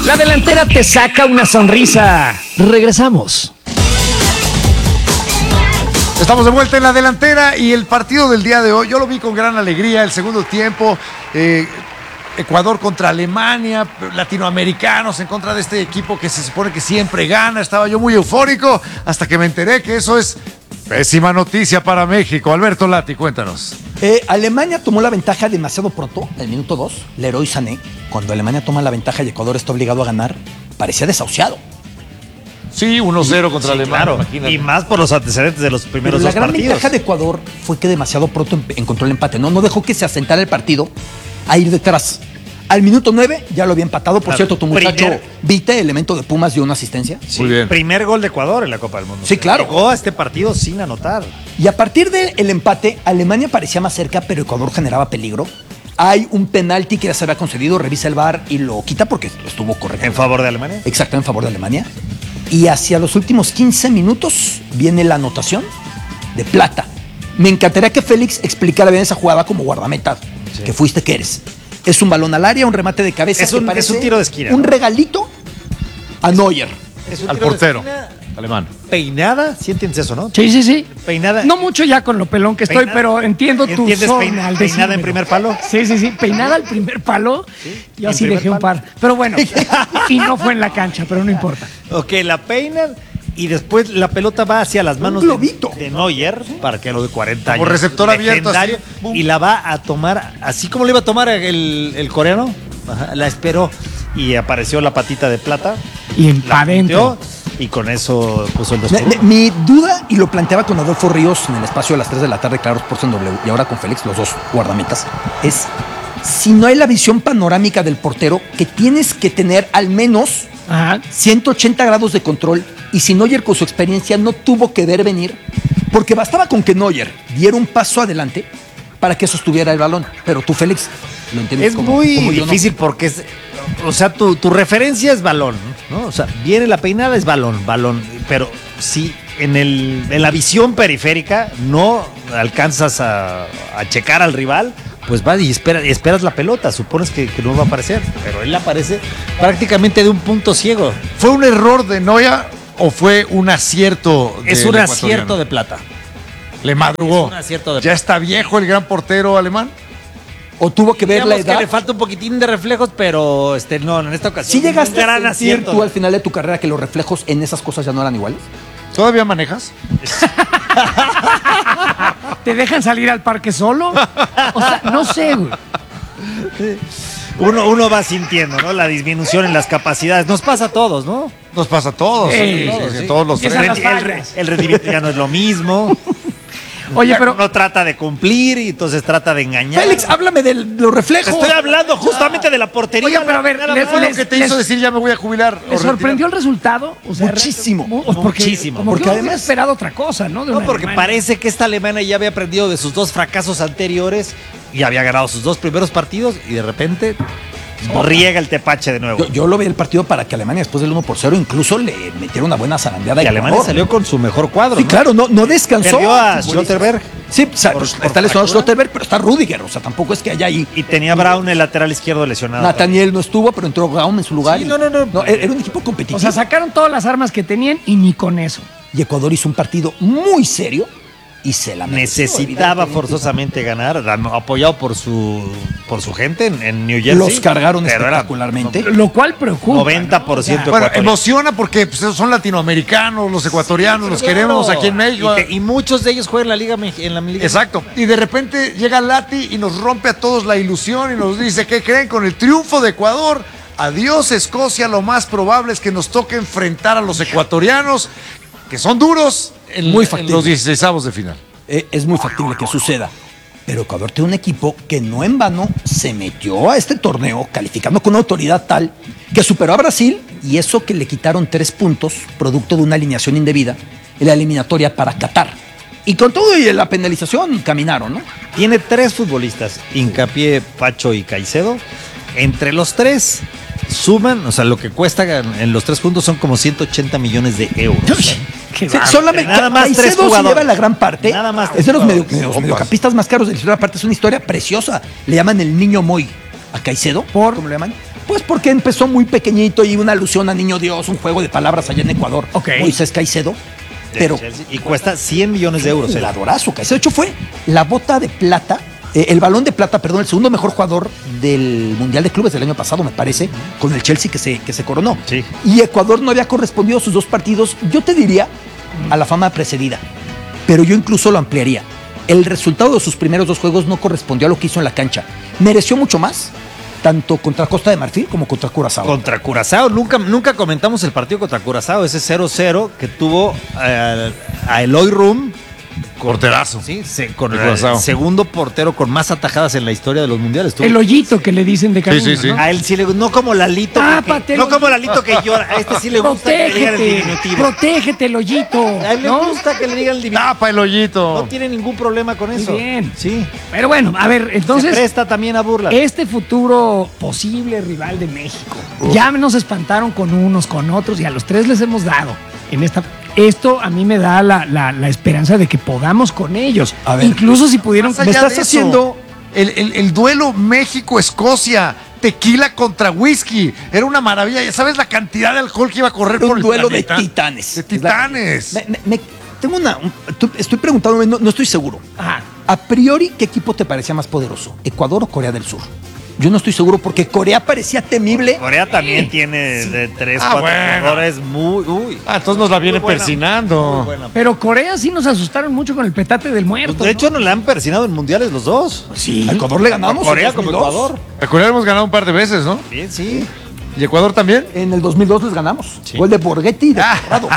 La delantera te saca una sonrisa. Regresamos. Estamos de vuelta en la delantera y el partido del día de hoy, yo lo vi con gran alegría, el segundo tiempo, Ecuador contra Alemania, latinoamericanos en contra de este equipo que se supone que siempre gana, estaba yo muy eufórico hasta que me enteré que eso es pésima noticia para México. Alberto Lati, cuéntanos. Alemania tomó la ventaja demasiado pronto, en el minuto 2, Leroy Sané, cuando Alemania toma la ventaja y Ecuador está obligado a ganar, parecía desahuciado. Sí, 1-0 contra Alemania. Claro, y más por los antecedentes de los primeros dos partidos. La gran ventaja de Ecuador fue que demasiado pronto encontró el empate, no dejó que se asentara el partido a ir detrás. Al minuto 9 ya lo había empatado. Por cierto, tu muchacho Vite, elemento de Pumas, dio una asistencia. Sí, muy bien. Primer gol de Ecuador en la Copa del Mundo. Sí, claro. Llegó a este partido sin anotar. Y a partir del empate, Alemania parecía más cerca, pero Ecuador generaba peligro. Hay un penalti que ya se había concedido, revisa el VAR y lo quita porque estuvo correcto. ¿En favor de Alemania? Exacto, en favor de Alemania. Y hacia los últimos 15 minutos viene la anotación de Plata. Me encantaría que Félix explicara bien esa jugada como guardameta, que fuiste que eres. Es un balón al área, un remate de cabeza. Es un tiro de esquina. Un regalito a Neuer. Al portero alemán. Peinada, ¿sí entiendes eso, no? Sí. Peinada. No mucho ya con lo pelón que estoy, pero entiendo tu zona. ¿Peinada en primer palo? Sí. Peinada al primer palo. ¿Sí? Yo sí dejé un par. Pero bueno, y no fue en la cancha, pero no importa. Ok, la peinan y después la pelota va hacia las manos de Neuer, para que lo de 40 años. Como receptor abierto. Así, y la va a tomar, así como le iba a tomar el coreano, la esperó y apareció la patita de Plata. Y para adentro. Y con eso puso el 2-1. Mi duda, y lo planteaba con Adolfo Ríos en el espacio de las 3 de la tarde, claro, por W, y ahora con Félix, los dos guardametas, es si no hay la visión panorámica del portero, que tienes que tener al menos 180 grados de control, y si Neuer con su experiencia no tuvo que ver venir, porque bastaba con que Neuer diera un paso adelante para que sostuviera el balón. Pero tú, Félix, lo entiendes es muy difícil porque es... O sea, tu referencia es balón, ¿no? O sea, viene la peinada, es balón. Pero si en la visión periférica no alcanzas a checar al rival, pues vas y esperas la pelota. Supones que no va a aparecer, pero él aparece prácticamente de un punto ciego. ¿Fue un error de Neuer o fue un acierto? Es un acierto de Plata. Le madrugó. Es un acierto de Plata. ¿Ya está viejo el gran portero alemán? ¿O tuvo que ver la edad? Que le falta un poquitín de reflejos, pero no, en esta ocasión. ¿Sí llegaste a sentir tú al final de tu carrera que los reflejos en esas cosas ya no eran iguales? ¿Todavía manejas? ¿Te dejan salir al parque solo? O sea, no sé, güey. Uno va sintiendo, ¿no? La disminución en las capacidades. Nos pasa a todos, ¿no? Nos pasa a todos. Sí. Todos los el rendimiento ya no es lo mismo. Oye, pero uno trata de cumplir y entonces trata de engañar. Félix, háblame de los reflejos. Estoy hablando justamente de la portería. Oye, pero a ver, ¿qué te hizo decir ya me voy a jubilar? ¿Le sorprendió el resultado? O sea, muchísimo. Muchísimo. Porque además esperado otra cosa, ¿no? No, porque parece que esta Alemania ya había aprendido de sus dos fracasos anteriores y había ganado sus dos primeros partidos y de repente riega el tepache de nuevo. Yo lo vi el partido para que Alemania después del 1-0 incluso le metiera una buena zarandeada. Y Alemania salió con su mejor cuadro. Sí, ¿no? Claro, no descansó. Perdió a Schlotterberg. Sí, está lesionado Schlotterberg, pero está Rudiger, o sea, tampoco es que haya ahí. Y tenía Braun el lateral izquierdo lesionado. Nathaniel no estuvo, pero entró Braun en su lugar. Sí, no, era un equipo competitivo. O sea, sacaron todas las armas que tenían y ni con eso. Y Ecuador hizo un partido muy serio y se la necesitaba forzosamente ganar, apoyado por su gente en New Jersey. Los cargaron espectacularmente. Lo cual preocupa. 90%. Bueno, emociona porque pues, son latinoamericanos, los ecuatorianos, los queremos aquí en México. Y muchos de ellos juegan en la Liga. Exacto. Y de repente llega Lati y nos rompe a todos la ilusión y nos dice, ¿qué creen? Con el triunfo de Ecuador, adiós Escocia, lo más probable es que nos toque enfrentar a los ecuatorianos, que son duros en los 16avos de final. Es muy factible que suceda. Pero Ecuador tiene un equipo que no en vano se metió a este torneo calificando con una autoridad tal que superó a Brasil, y eso que le quitaron 3 puntos producto de una alineación indebida en la eliminatoria para Qatar. Y con todo y la penalización caminaron, ¿no? Tiene 3 futbolistas, Hincapié, Pacho y Caicedo. Entre los 3 suman, o sea, lo que cuesta en los 3 puntos son como 180 millones de euros. Sí, solamente nada más Caicedo 3 jugadores. Se lleva la gran parte. Nada más es de los mediocampistas más caros de la historia. Aparte es una historia preciosa. Le llaman el niño Moy a Caicedo. ¿Cómo le llaman? Pues porque empezó muy pequeñito y una alusión a Niño Dios, un juego de palabras allá en Ecuador. Ok. Moisés Caicedo. Pero Y cuesta 100 millones de euros. el adorazo Caicedo. De hecho, fue la bota de plata, el balón de plata, perdón, el segundo mejor jugador del Mundial de Clubes del año pasado, me parece, con el Chelsea que se coronó. Sí. Y Ecuador no había correspondido a sus 2 partidos, yo te diría, a la fama precedida. Pero yo incluso lo ampliaría. El resultado de sus primeros 2 juegos no correspondió a lo que hizo en la cancha. Mereció mucho más, tanto contra Costa de Marfil como contra Curazao. Contra Curazao, nunca comentamos el partido contra Curazao, ese 0-0 que tuvo a Eloy Rum. Porterazo. Sí, con De el Curazao. segundo portero con más atajadas en la historia de los mundiales. El hoyito que le dicen de cariño, Sí, sí, sí. ¿no? A él sí le gusta, no como Lalito. Tápate, No como Lalito que llora. A este sí le gusta que le digan el diminutivo. Protégete el hoyito, A él le ¿no? gusta que le digan el diminutivo. Tapa el hoyito. No tiene ningún problema con Muy eso. bien. Sí. Pero bueno, a ver, Se entonces, presta también a burlas. este futuro posible rival de México, ya nos espantaron con unos, con otros, y a los 3 les hemos dado en esta. Esto a mí me da la esperanza de que podamos con ellos. A ver, incluso si pudieron. Más allá me estás de eso, haciendo- el duelo México-Escocia, tequila contra whisky, era una maravilla. Ya sabes la cantidad de alcohol que iba a correr por un el duelo de planeta. titanes. De titanes. Tengo estoy preguntándome, no estoy seguro. Ajá. A priori, ¿qué equipo te parecía más poderoso? ¿Ecuador o Corea del Sur? Yo no estoy seguro porque Corea parecía temible. Corea también tiene de 3, Ah, 4 bueno. jugadores muy. Uy. Entonces nos la viene Muy buena, persinando. muy buena. Pero Corea sí nos asustaron mucho con el petate del muerto. De hecho, nos la han persinado en mundiales los dos. sí. A Ecuador le ganamos. Corea en como 2002. Ecuador. A Corea hemos ganado un par de veces, ¿no? Bien, sí. ¿Y Ecuador también? En el 2002 les ganamos. Sí. Gol de Borghetti y de Corrado.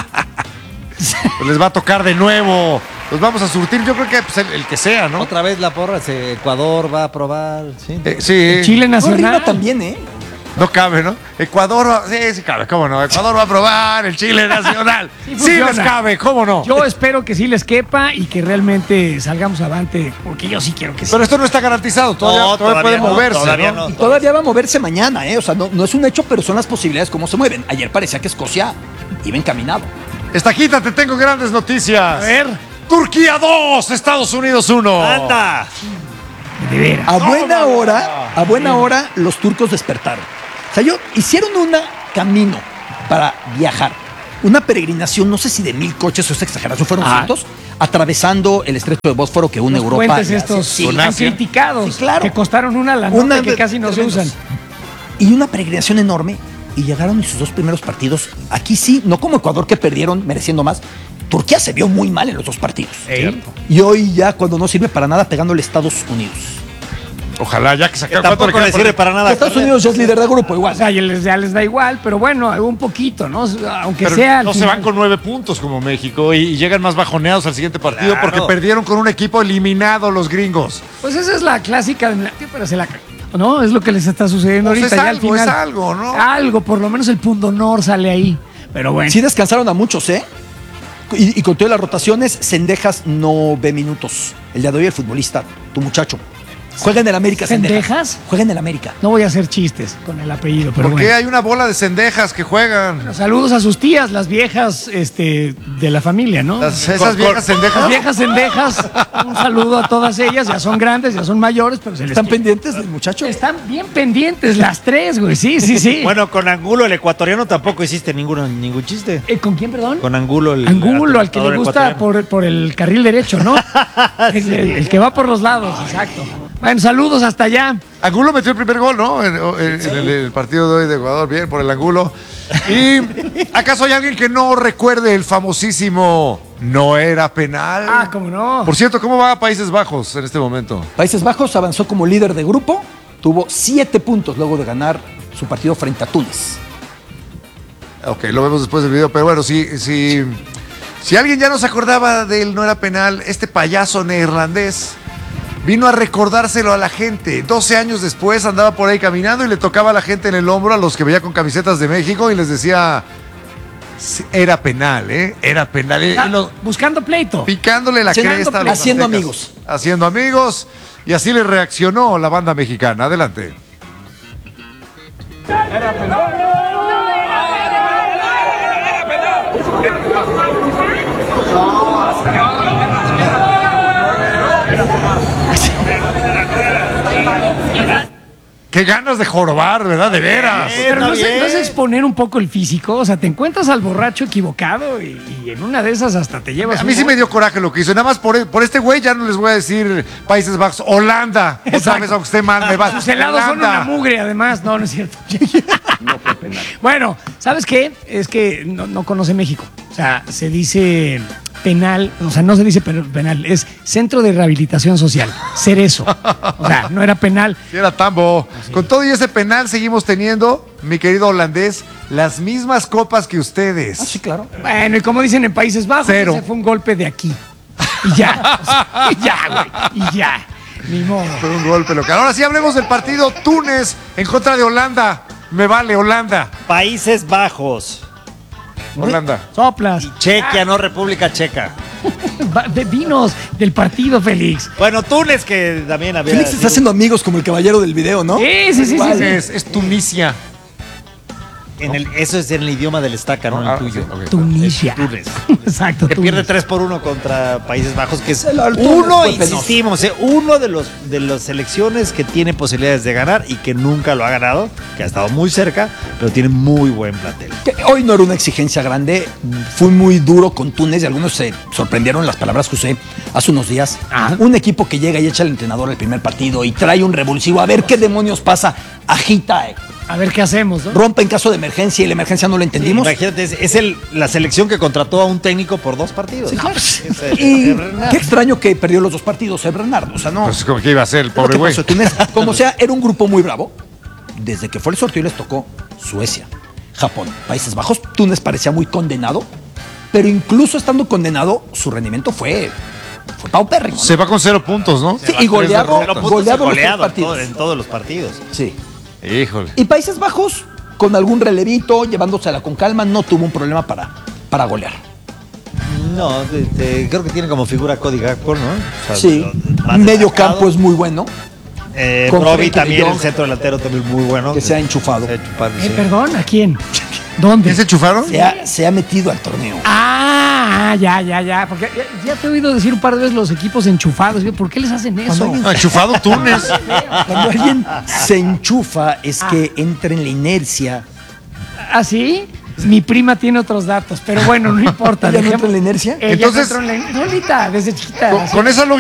Pues les va a tocar de nuevo. Los vamos a surtir, yo creo que pues, el que sea, ¿no? Otra vez la porra, Ecuador va a probar. Sí. Sí. Chile No, Nacional. arriba también, ¿eh? No cabe, ¿no? Ecuador, sí cabe, ¿cómo no? Ecuador va a probar el Chile nacional. Sí Sí, funciona. les cabe, ¿cómo no? Yo espero que sí les quepa y que realmente salgamos avante, porque yo sí quiero que sí. Pero esto no está garantizado, todavía puede no, moverse. todavía ¿no? no. Y todavía va a moverse mañana, ¿eh? O sea, no es un hecho, pero son las posibilidades como se mueven. Ayer parecía que Escocia iba encaminado. Estajita, te tengo grandes noticias. A ver, Turquía 2, Estados Unidos 1. ¡Anda! de veras. A buena hora, los turcos despertaron. O sea, hicieron un camino para viajar. Una peregrinación, no sé si de 1000 coches o es exageración, fueron cientos, atravesando el estrecho de Bósforo que une Los Europa. puentes y Asia. estos Sí, con tan Asia. criticados, Sí, claro. que costaron una la que casi no se tremendos. usan. Y una peregrinación enorme. Y llegaron en sus 2 primeros partidos. Aquí sí, no como Ecuador que perdieron mereciendo más. Turquía se vio muy mal en los 2 partidos. Cierto. Y hoy ya cuando no sirve para nada pegándole a Estados Unidos. Ojalá, ya que sacaron Tampoco le sirve para nada. Estados Unidos ya es líder de grupo O igual. sea, ya les da igual, pero bueno, un poquito, ¿no? Aunque Pero sea. al no se final. van con 9 puntos como México y llegan más bajoneados al siguiente partido Claro. porque perdieron con un equipo eliminado los gringos. Pues esa es la clásica. Pero se la. ¿No? Es lo que les está sucediendo Pues ahorita. es ya algo, al final. es algo, ¿no? Algo, por lo menos el pundonor sale ahí. Pero bueno. Sí descansaron a muchos, ¿eh? Y con todas las rotaciones, Cendejas no ve minutos. El día de hoy el futbolista, tu muchacho. Juega en el América, ¿Cendejas? Juega en el América. No voy a hacer chistes con el apellido, pero Porque bueno. hay una bola de cendejas que juegan. Saludos a sus tías, las viejas de la familia, ¿no? Esas viejas cendejas. Las viejas cendejas, un saludo a todas ellas, ya son grandes, ya son mayores, pero se les ¿Están quiere. pendientes del muchacho? Están bien pendientes las 3, güey, sí. Bueno, con Angulo, el ecuatoriano, tampoco hiciste ningún chiste. ¿Con quién, perdón? Con Angulo, el Angulo, al que le atentador gusta ecuatoriano. por el carril derecho, ¿no? el que va por los lados, exacto. Bueno, saludos hasta allá. Angulo metió el primer gol, ¿no? En el partido de hoy de Ecuador. Bien, por el Angulo. ¿Y acaso hay alguien que no recuerde el famosísimo no era penal? Ah, cómo no. Por cierto, ¿cómo va Países Bajos en este momento? Países Bajos avanzó como líder de grupo. Tuvo 7 puntos luego de ganar su partido frente a Túnez. Ok, lo vemos después del video, pero bueno, si alguien ya no se acordaba del no era penal, este payaso neerlandés vino a recordárselo a la gente. 12 años después andaba por ahí caminando y le tocaba a la gente en el hombro, a los que veía con camisetas de México, y les decía, "Sí, era penal, ¿eh? Era penal. Y lo- Buscando pleito. picándole la Haciendo- cresta a los haciendo aztecas. amigos. Haciendo amigos. Y así le reaccionó la banda mexicana. Adelante. Qué ganas de jorobar, ¿verdad? De veras. Pero no es exponer un poco el físico, o sea, te encuentras al borracho equivocado y en una de esas hasta te llevas. A mí sí me dio coraje lo que hizo. Nada más por este güey ya no les voy a decir Países Bajos. Holanda. Otra vez, aunque esté mal, me va. Sus helados son Holanda. una mugre, además. No es cierto. No fue penal. Bueno, ¿sabes qué? Es que no conoce México. O sea, se dice penal, o sea, no se dice penal, es Centro de Rehabilitación Social. Cerezo. O sea, no era penal. Sí, era tambo. Con todo y ese penal seguimos teniendo, mi querido holandés, las mismas copas que ustedes. Ah, sí, claro. Bueno, y como dicen en Países Bajos, Cero. ese fue un golpe de aquí. Y ya. O sea, y ya, güey. Y ya. Ni modo. Fue un golpe local. Ahora sí hablemos del partido Túnez en contra de Holanda. Me vale, Holanda. Países Bajos. Holanda. Soplas. Chequia, no República Checa. Vinos del partido, Félix. Bueno, Túnez, que también había. Félix está haciendo amigos como el caballero del video, ¿no? Sí. Es Tunisia. Eso es en el idioma del estaca, no en el tuyo. ok. Tunisia. Túnez. Exacto. Que Túnez. pierde 3-1 contra Países Bajos, que es El Túnez uno, fue penoso. insistimos, uno de las selecciones que tiene posibilidades de ganar y que nunca lo ha ganado, que ha estado muy cerca, pero tiene muy buen plantel. Que hoy no era una exigencia grande, fui muy duro con Túnez y algunos se sorprendieron las palabras que usé hace unos días. Ajá. Un equipo que llega y echa al entrenador el primer partido y trae un revulsivo, a ver qué demonios pasa, agita, A ver qué hacemos, ¿no? rompe en caso de emergencia y la emergencia no la entendimos. Imagínate, es la selección que contrató a un técnico por 2 partidos. Sí, claro. Es Y Bernardo. qué extraño que perdió los 2 partidos el Bernardo, o sea, no. Pues como que iba a ser el Lo pobre que güey. pasó, Túnez, como sea, era un grupo muy bravo. Desde que fue el sorteo les tocó Suecia, Japón, Países Bajos. Túnez parecía muy condenado, pero incluso estando condenado, su rendimiento fue paupérrimo, ¿no? Se va con 0 puntos, ¿no? Sí, y goleado, Tres derrotas. goleado los 3 Goleado partidos. en todos los partidos. Sí. Híjole. Y Países Bajos, con algún relevito, llevándosela con calma, no tuvo un problema para golear. No, creo que tiene como figura Cody Gakpo, ¿no? O sea, Sí, lo más medio destacado. campo es muy bueno, con Broby Frenkie de también, Jong, el centro delantero también muy bueno. que se ha enchufado. Se ha enchufado, sí. Perdón, ¿a quién? ¿Dónde? ¿Quién se enchufaron? Se ha metido al torneo. Ya. Porque ya te he oído decir un par de veces los equipos enchufados. ¿Por qué les hacen eso? Ah, enchufado Túnez. Cuando alguien se enchufa es que entra en la inercia. ¿Ah, sí? Mi prima tiene otros datos, pero bueno, no importa. ¿Ya no entra en dejemos- la inercia? Ella Entonces- no entró en la solita, desde chiquita. Con esa